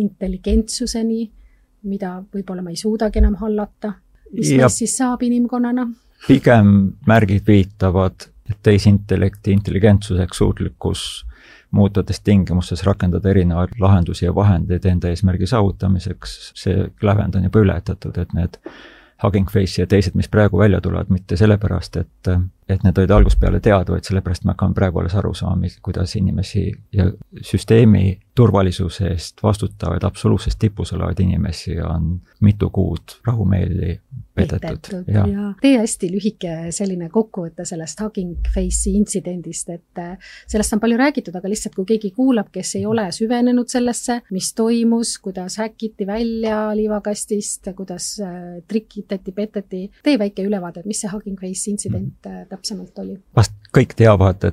intelligentsuseni, mida võib-olla ma ei suudagi enam hallata. Mis meist siis saab inimkonnana? Pigem märgid viitavad, et tehisintellekti intelligentsuseks suutlikkus muutudes tingimustes rakendada erinevaid lahendusi ja vahendeid enda eesmärgi saavutamiseks. See lävend on juba ületatud, et need Hugging Face ja teised, mis praegu välja tulevad, mitte sellepärast, et need olid algusest peale teada, vaid sellepärast me hakkame praegu alles aru saama, kuidas inimesi ja süsteemi turvalisuse eest vastutavaid absoluutses tipus olevaid inimesi on mitu kuud rahumeeli petetud. Ja tee hästi lühike selline kokkuvõte sellest Hugging Face'i intsidendist, et sellest on palju räägitud, aga lihtsalt kui keegi kuulab, kes ei ole süvenenud sellesse, mis toimus, kuidas häkiti välja liivakastist, kuidas trikitati, peteti, tee väike ülevaade, mis see Hugging Face intsident täpsemalt oli. Vast kõik teavad,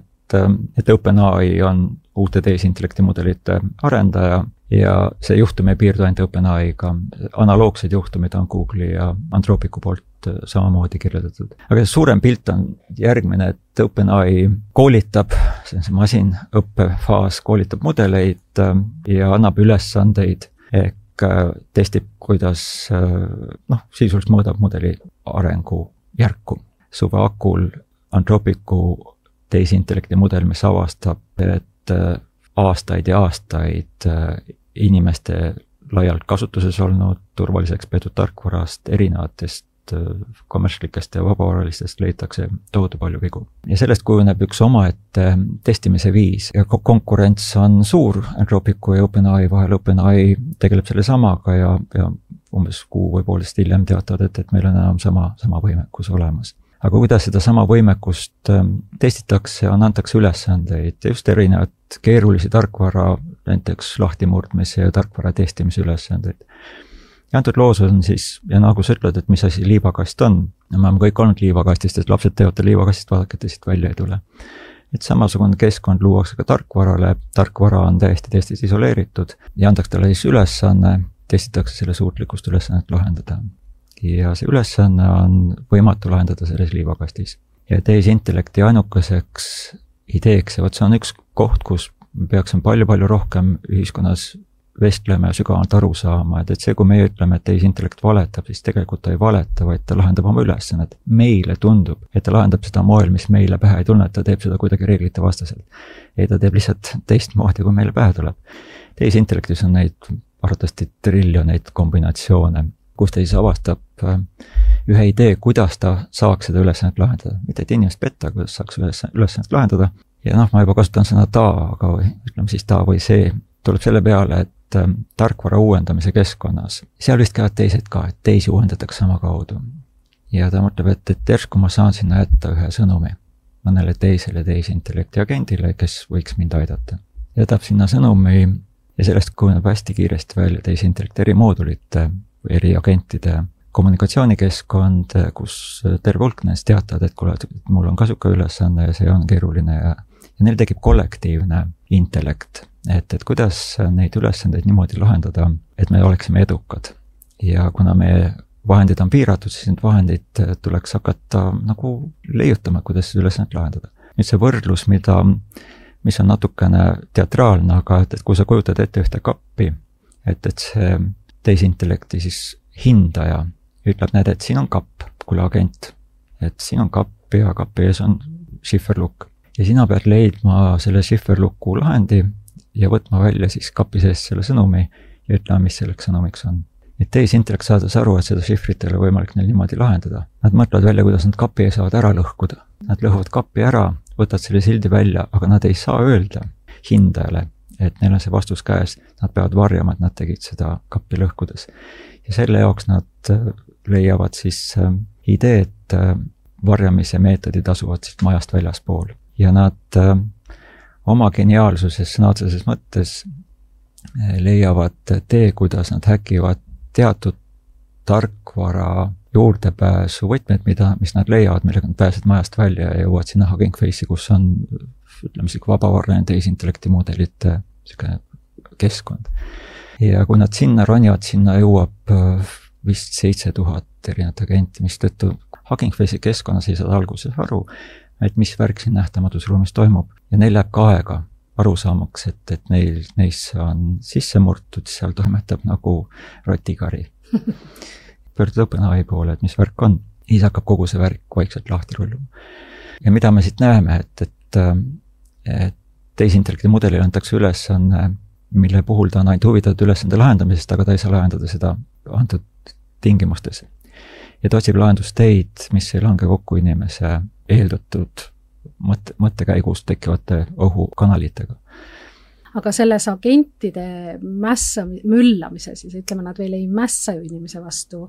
et OpenAI on uute tehisintellekti mudelite arendaja ja see juhtum ei piirdu ainult OpenAI-ga. Analoogsed juhtumid on Google'i ja Anthropicu poolt samamoodi kirjeldatud. Aga suurem pilt on järgmine, et OpenAI koolitab, see on see masinõppefaas, koolitab mudeleid ja annab ülesandeid ehk testib, kuidas sisuliselt mõõdab mudeli arengu järku. Suve akul Anthropicu tehisintellekti mudel, mis avastab, et aastaid ja aastaid inimeste laialt kasutuses olnud turvaliseks peetud tarkvarast erinevatest kommertslikest ja vabavaralistest leitakse tohutu palju vigu. Ja sellest kujuneb üks omaette testimise viis ja konkurents on suur Anthropicu ja OpenAI vahel. OpenAI tegeleb selle samaga ja umbes kuu või poolest hiljem teatavad, et meil on enam sama võimekus olemas. Aga kuidas seda sama võimekust testitakse, antakse ülesandeid ja just erinevad keerulisi tarkvara, näiteks lahtimurdmise ja tarkvara testimise ülesandeid. Ja antud loos on siis, ja nagu sa ütled, et mis asi liivakast on, me oleme kõik olnud liivakastist, et lapsed teevad liivakastist, vaadake, et siit välja ei tule. Et samasugune keskkond luuakse ka tarkvarale, tarkvara on täiesti isoleeritud ja antakse talle siis ülesanne, testitakse selle suutlikkust ülesannet lahendada. Ja see ülesanne on võimatu lahendada selles liivakastis. Ja tehisintellekti ainukeseks ideeks, ja see on üks koht, kus me peaksime palju rohkem ühiskonnas vestlema ja sügavalt aru saama, et see, kui meie ütleme, et tehisintellekt valetab, siis tegelikult ta ei valeta, vaid ta lahendab oma ülesannet. Meile tundub, et ta lahendab seda moel, mis meile pähe ei tunne, et ta teeb seda kuidagi reeglite vastaselt. Ei, ta teeb lihtsalt teistmoodi, kui meile pähe tuleb. Tehisintellektis on neid arvatavasti triljoneid kombinatsioone, kus ta siis avastab ühe idee, kuidas ta saaks seda ülesannet lahendada. Mitte et inimest petta, kuidas saaks ülesannet lahendada. Ja ma juba kasutan sõna ta, aga ütleme siis ta või see tuleb selle peale, et tarkvara uuendamise keskkonnas. Seal vist käivad teised ka, et teisi uuendatakse sama kaudu. Ja ta mõtleb, et järsku ma saan sinna jätta ühe sõnumi mõnele teisele tehisintellekti agendile, kes võiks mind aidata. Jätab sinna sõnumi ja sellest kujuneb hästi kiiresti välja tehisintellekti eri moodulite või eri agentide kommunikatsioonikeskkond, kus terve hulk neist teatavad, et mul on kasuka ülesanne ja see on keeruline ja neil tekib kollektiivne intellekt, et kuidas neid ülesandeid niimoodi lahendada, et me oleksime edukad. Ja kuna meie vahendid on piiratud, siis need vahendid tuleks hakata nagu leiutama, kuidas seda ülesannet lahendada. Nüüd see võrdlus, mis on natukene teatraalne, aga et kui sa kujutad ette ühte kappi, et see tehisintellekti siis hindaja ütleb, et siin on kapp, kuule agent, et siin on kapp ja kapi ees on šifferlukk. Ja sina pead leidma selle šifferluku lahendi ja võtma välja siis kapi sees selle sõnumi ja ütlema, mis selleks sõnumiks on. Et tehisintellekt saades aru, et seda šifrit ei ole võimalik neil niimoodi lahendada. Nad mõtlevad välja, kuidas nad kapi ei saavad ära lõhkuda. Nad lõhuvad kapi ära, võtavad selle sildi välja, aga nad ei saa öelda hindajale, et neil on see vastus käes. Nad peavad varjama, et nad tegid seda kappi lõhkudes. Ja selle jaoks nad leiavad siis idee, et varjamise meetodid asuvad siis majast väljaspool. Ja nad oma geniaalsuses, sõna otseses mõttes leiavad tee, kuidas nad häkivad teatud tarkvara juurdepääsu võtmed, mis nad leiavad, millega nad pääsed majast välja ja jõuavad sinna Hugging Face'i, kus on, ütleme, vabavarraline tehisintellekti mudelite keskkond. Ja kui nad sinna ronivad, sinna jõuab vist 7000 erinevat agenti, mis tõttu Hugging Face'i keskkonnas ei saa alguses aru, et mis värk siin nähtamatus ruumis toimub. Ja neil läheb ka aega aru saamaks, et neisse on sisse murtud, seal toimetab nagu rotikari. Pöördud OpenAI poole, et mis värk on. Siis hakkab kogu see värk vaikselt lahti rulluma. Ja mida me siit näeme, et tehisintellekti mudelile antakse ülesanne, mille puhul ta on ainult huvitatud ülesande lahendamisest, aga ta ei saa lahendada seda antud tingimustes. Ja ta otsib lahendusteid, mis ei lange kokku inimese eeldatud mõttekäigust tekkivate ohukanalitega. Aga selles agentide müllamise siis, ütleme, nad veel ei mässa ju inimese vastu,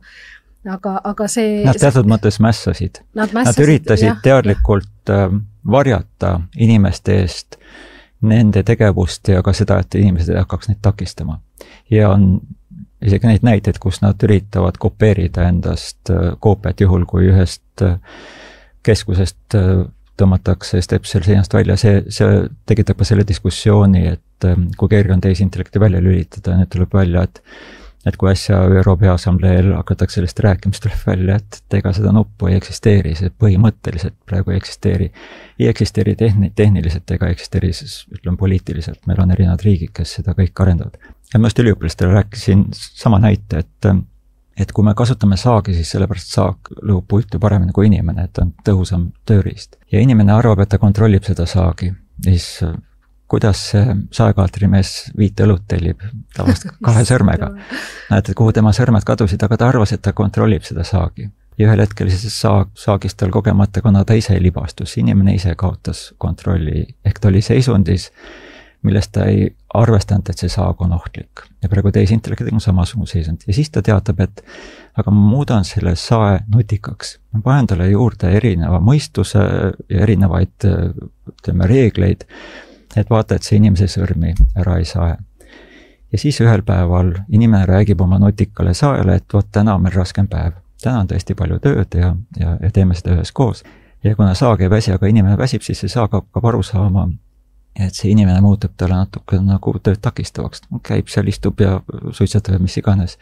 aga see... Nad teatud mõttes mässasid. Nad üritasid teadlikult varjata inimeste eest nende tegevust ja ka seda, et inimesed ei hakkaks neid takistama. Ja on isegi neid näiteid, kus nad üritavad kopeerida endast koopiat juhul, kui ühest keskusest tõmmatakse stepsel seinast välja. See tekitab ka selle diskussiooni, et kui keegi on tehisintellekti välja lülitada, nüüd tuleb välja, et kui äsja ÜRO Peaassambleel hakatakse sellest rääkimist tuleb välja, et ega seda nuppu ei eksisteeri, see põhimõtteliselt praegu ei eksisteeri tehniliselt ega eksisteeri, ütleme poliitiliselt, meil on erinevad riigid, kes seda kõik arendavad. Ja ma just üliõpilastele rääkisin sama näite, et kui me kasutame saagi, siis sellepärast saag lõhub puitu paremini kui inimene, et on tõhusam tööriist. Ja inimene arvab, et ta kontrollib seda saagi, siis kuidas see saekaatrimees 5 õlut tellib tavaliselt 2 sõrmega. Näed, kuhu tema sõrmed kadusid, aga ta arvas, et ta kontrollib seda saagi. Ja ühel hetkel siis saagist tal kogemata, kuna ta ise libastus, inimene ise kaotas kontrolli, ehk ta oli seisundis, millest ta ei arvestanud, et see saag on ohtlik. Ja praegu tehisintellektiga on samasugune seisund. Ja siis ta teatab, et aga ma muudan selle sae nutikaks. Ma panen talle juurde erineva mõistuse ja erinevaid reegleid, et vaata, et see inimese sõrmi ära ei saa. Ja siis ühel päeval inimene räägib oma nutikale saele, et vot täna on meil raskem päev. Täna on tõesti palju tööd ja teeme seda ühes koos. Ja kuna saag ei väsi, aga inimene väsib, siis see saag hakkab aru saama, et see inimene muutub talle natuke nagu tööd takistavaks. Käib seal, istub ja suitsetab ja mis iganes.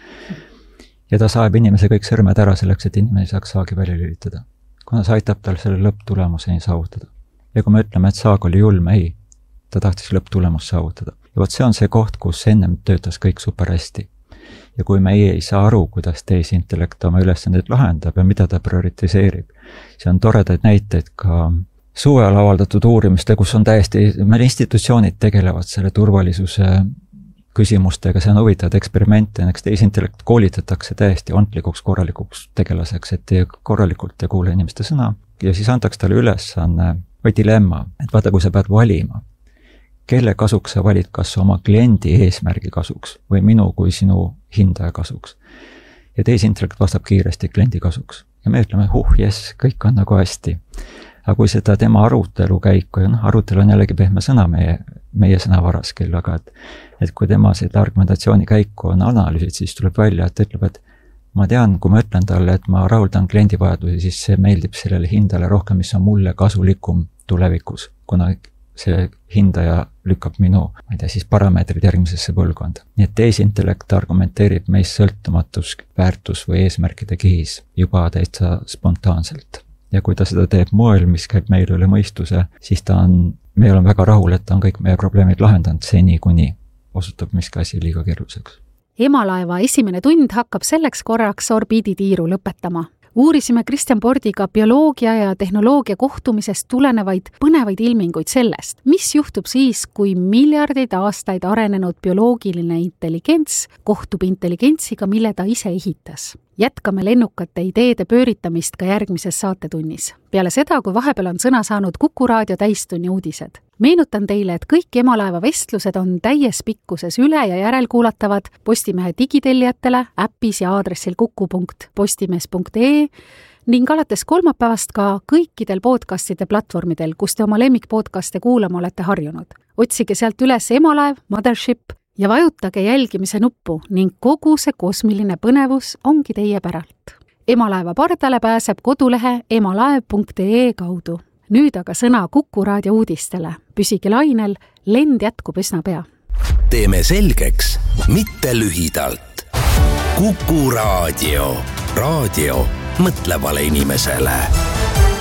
Ja ta saab inimese kõik sõrmed ära selleks, et inimene saaks saagi välja lülitada. Kuna see aitab tal selle lõpptulemuseni saavutada. Ja kui me ütleme, et saag oli julm, ei, ta tahtis lõpptulemust saavutada. Ja vot see on see koht, kus ennem töötas kõik super hästi. Ja kui meie ei saa aru, kuidas tehisintellekt oma ülesandeid lahendab ja mida ta prioritiseerib, see on toredaid näiteid ka suvel avaldatud uurimiste, kus on täiesti, meil institutsioonid tegelevad selle turvalisuse küsimustega, see on huvitavad eksperimente, näiteks tehisintellekt koolitatakse täiesti ontlikuks, korralikuks tegelaseks, et korralikult ja kuule inimeste sõna ja siis antaks talle ülesanne või dilemma, et vaata, kui sa pead valima, kelle kasuks sa valid, kas oma kliendi eesmärgi kasuks või minu kui sinu hindaja kasuks. Ja tehisintellekt vastab kiiresti kliendi kasuks. Ja me ütleme, jess, kõik on nagu hästi. Aga kui seda tema arutelu käiku, ja arutelu on jällegi pehme sõna meie sõnavaras küll, aga et kui tema seda argumentatsiooni käiku on analüüsid, siis tuleb välja, et ütleb, et ma tean, kui ma ütlen talle, et ma rahuldan kliendi vajadusi, siis see meeldib sellele hindale rohkem, mis on mulle kasulikum tulevikus, kuna see hindaja lükkab minu, ma ei tea, siis parameetrid järgmisesse põlvkonda. Nii et tehisintellekt argumenteerib meist sõltumatus, väärtus või eesmärkide kihis juba täitsa spontaanselt. Ja kui ta seda teeb moel, mis käib meil üle mõistuse, siis meil on väga rahul, et ta on kõik meie probleemid lahendanud seni, kuni osutub miski asi liiga keeruliseks. Emalaeva esimene tund hakkab selleks korraks orbiiditiiru lõpetama. Uurisime Kristjan Pordiga bioloogia ja tehnoloogia kohtumisest tulenevaid põnevaid ilminguid sellest, mis juhtub siis, kui miljardeid aastaid arenenud bioloogiline intelligents kohtub intelligentsiga, mille ta ise ehitas. Jätkame lennukate ideede pööritamist ka järgmises saatetunnis. Peale seda, kui vahepeal on sõna saanud Kuku Raadio täistunni uudised. Meenutan teile, et kõik Emalaeva vestlused on täies pikkuses üle ja järelkuulatavad Postimehe digitellijatele äppis ja aadressil kuku.postimees.ee ning alates kolmapäevast ka kõikidel podcastide platvormidel, kus te oma lemmikpodcaste kuulama olete harjunud. Otsige sealt üles Emalaev, Mothership ja vajutage jälgimise nuppu ning kogu see kosmiline põnevus ongi teie päralt. Emalaeva pardale pääseb kodulehe emalaev.ee kaudu. Nüüd aga sõna Kuku Raadio uudistele. Püsige lainel, lend jätkub üsna pea. Teeme selgeks, mitte lühidalt. Kuku Raadio. Raadio mõtlevale inimesele.